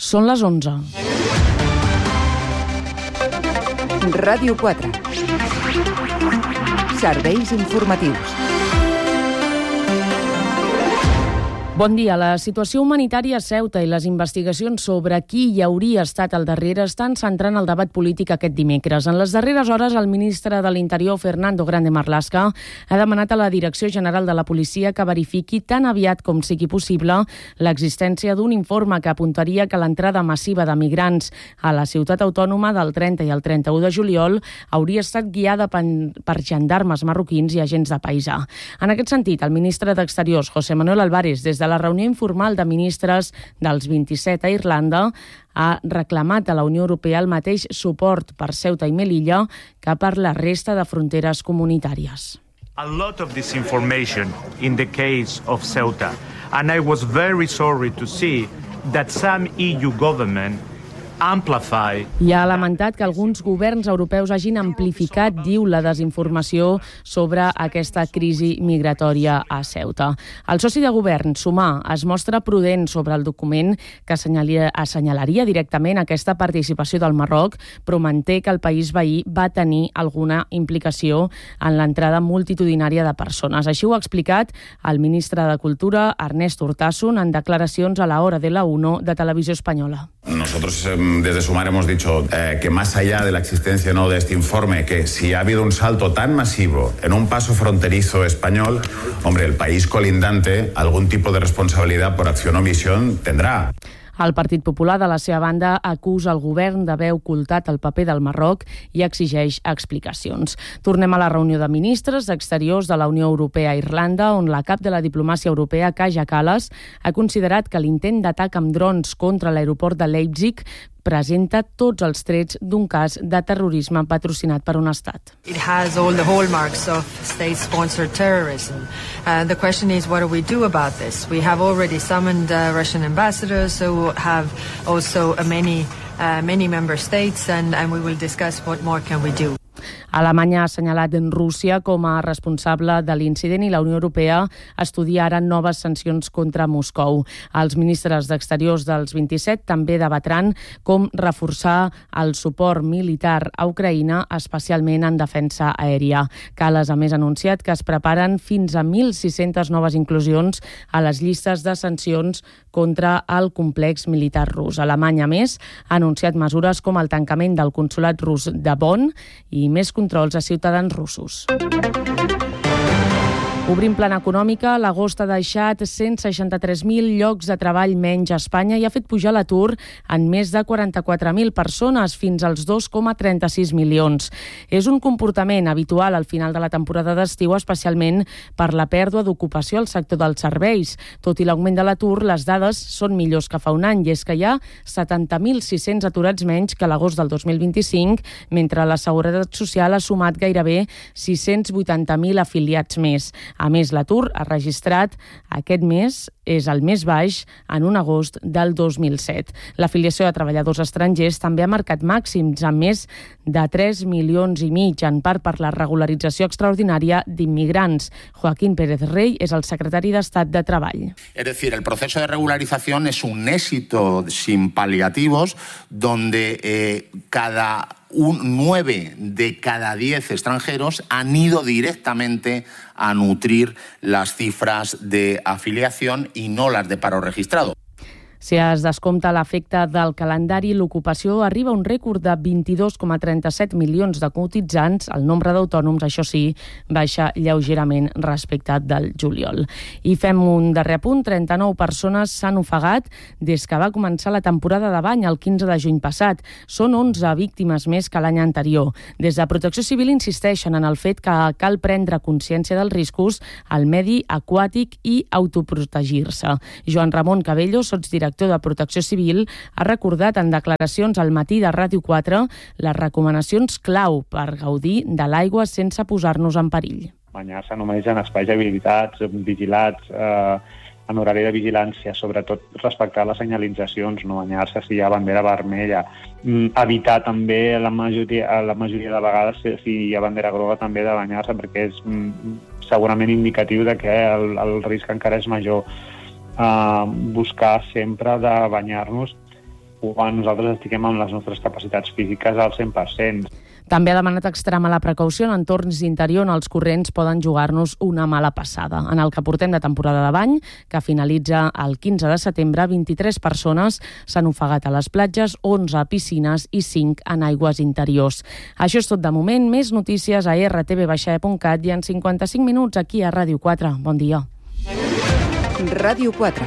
Són les 11. Ràdio 4. Serveis informatius. Bon dia. La situació humanitària a Ceuta i les investigacions sobre qui hi hauria estat al darrere estan centrant el debat polític aquest dimecres. En les darreres hores, el ministre de l'Interior, Fernando Grande Marlaska, ha demanat a la Direcció General de la Policia que verifiqui tan aviat com sigui possible l'existència d'un informe que apuntaria que l'entrada massiva de migrants a la ciutat autònoma del 30 i el 31 de juliol hauria estat guiada per gendarmes marroquins i agents de paisà. En aquest sentit, el ministre d'Exteriors, José Manuel Álvarez, des de la reunió informal de ministres dels 27 a Irlanda, ha reclamat a la Unió Europea el mateix suport per Ceuta i Melilla que per la resta de fronteres comunitàries. A lot of disinformation in the case of Ceuta, and I was very sorry to see that some EU government amplify. I ha lamentat que alguns governs europeus hagin amplificat, diu, la desinformació sobre aquesta crisi migratòria a Ceuta. El soci de govern, Sumar, es mostra prudent sobre el document que assenyalaria directament aquesta participació del Marroc, però manté que el país veí va tenir alguna implicació en l'entrada multitudinària de persones. Així ho ha explicat el ministre de Cultura, Ernest Urtasun, en declaracions a la Hora de la 1 de Televisió Espanyola. Nosotros desde Sumar hemos dicho que más allá de la existencia o no de este informe, que si ha habido un salto tan masivo en un paso fronterizo español, hombre, el país colindante algún tipo de responsabilidad por acción o omisión tendrá. El Partit Popular, de la seva banda, acusa el govern d'haver ocultat el paper del Marroc i exigeix explicacions. Tornem a la reunió de ministres d'Exteriors de la Unió Europea a Irlanda, on la cap de la diplomàcia europea, Kaja Kallas, ha considerat que l'intent d'atac amb drons contra l'aeroport de Leipzig presenta tots els trets d'un cas de terrorisme patrocinat per un estat. It has all the hallmarks of state-sponsored terrorism. The question is, what do we do about this? We have already summoned Russian ambassadors who have also many member states, and we will discuss what more can we do. Alemanya ha assenyalat Rússia com a responsable de l'incident i la Unió Europea estudia ara noves sancions contra Moscou. Els ministres d'Exteriors dels 27 també debatran com reforçar el suport militar a Ucraïna, especialment en defensa aèria. Kallas, a més, ha anunciat que es preparen fins a 1.600 noves inclusions a les llistes de sancions contra el complex militar rus. Alemanya, a més, ha anunciat mesures com el tancament del consolat rus de Bonn i més controls a ciutadans russos. Obrim plana econòmica, l'agost ha deixat 163.000 llocs de treball menys a Espanya i ha fet pujar l'atur en més de 44.000 persones, fins als 2,36 milions. És un comportament habitual al final de la temporada d'estiu, especialment per la pèrdua d'ocupació al sector dels serveis. Tot i l'augment de l'atur, les dades són millors que fa un any, i és que hi ha 70.600 aturats menys que l'agost del 2025, mentre la Seguretat Social ha sumat gairebé 680.000 afiliats més. A més, l'atur ha registrat aquest mes és el més baix en un agost del 2007. L'afiliació de treballadors estrangers també ha marcat màxims, amb més de 3,5 milions, en part per la regularització extraordinària d'immigrants. Joaquín Pérez Rey és el secretari d'Estat de Treball. Es decir, el proceso de regularización es un éxito sin paliativos, donde 9 de cada 10 extranjeros han ido directamente a nutrir las cifras de afiliación y no las de paro registrado. Si es descompta l'efecte del calendari, l'ocupació arriba a un rècord de 22,37 milions de cotitzants. El nombre d'autònoms, això sí, baixa lleugerament respecte del juliol. I fem un darrer apunt. 39 persones s'han ofegat des que va començar la temporada de bany el 15 de juny passat. Són 11 víctimes més que l'any anterior. Des de Protecció Civil insisteixen en el fet que cal prendre consciència dels riscos al medi aquàtic i autoprotegir-se. Joan Ramon Cabello, sotsdirector de Protecció Civil, ha recordat en declaracions al matí de Ràdio 4 les recomanacions clau per gaudir de l'aigua sense posar-nos en perill. Banyar-se només en espais habilitats, vigilats, en horari de vigilància, sobretot respectar les senyalitzacions, no banyar-se si hi ha bandera vermella, evitar també la majoria de vegades si hi ha bandera groga també de banyar-se, perquè és segurament indicatiu de que el risc encara és major. Buscar sempre de banyar-nos quan nosaltres estiguem amb les nostres capacitats físiques al 100%. També ha demanat extremar la precaució en entorns d'interior on els corrents poden jugar-nos una mala passada. En el que portem de temporada de bany, que finalitza el 15 de setembre, 23 persones s'han ofegat a les platges, 11 a piscines i 5 en aigües interiors. Això és tot de moment. Més notícies a rtv.cat i en 55 minuts aquí a Ràdio 4. Bon dia. Ràdio 4.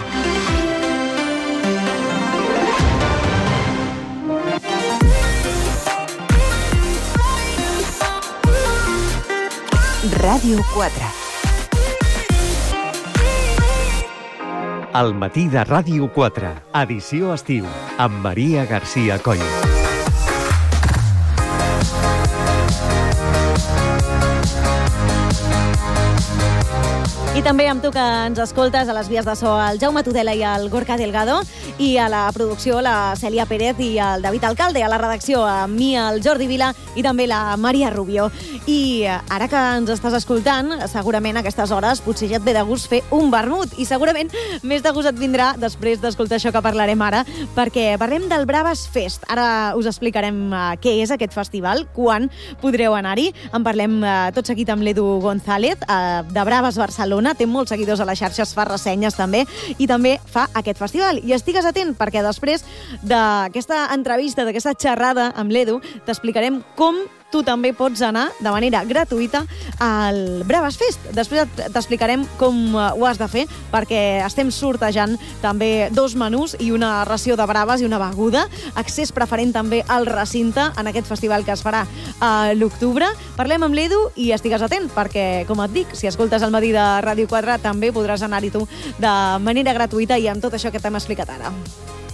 Ràdio 4. Al matí de Ràdio 4, edició estiu, amb Maria García Coll. I també amb tu que ens escoltes a les vies de so el Jaume Tudela i el Gorka Delgado, i a la producció la Cèlia Pérez i el David Alcalde, a la redacció a mi, el Jordi Vila i també la Maria Rubio. I ara que ens estàs escoltant, segurament a aquestes hores potser ja et ve de gust fer un vermut, i segurament més de gust et vindrà després d'escoltar això que parlarem ara, perquè parlem del Braves Fest. Ara us explicarem què és aquest festival, quan podreu anar-hi. En parlem tot seguit amb l'Edu González, de Braves Barcelona. Té molts seguidors a les xarxes, fa ressenyes també, i també fa aquest festival. I estigues atent, perquè després d'aquesta entrevista, d'aquesta xerrada amb l'Edu, t'explicarem com tu també pots anar de manera gratuïta al Braves Fest. Després t'explicarem com ho has de fer, perquè estem sortejant també 2 menús i una ració de braves i una beguda. Accés preferent també al recinte en aquest festival que es farà a l'octubre. Parlem amb l'Edu i estigues atent, perquè, com et dic, si escoltes el matí de Ràdio 4 també podràs anar-hi tu de manera gratuïta i amb tot això que t'hem explicat ara.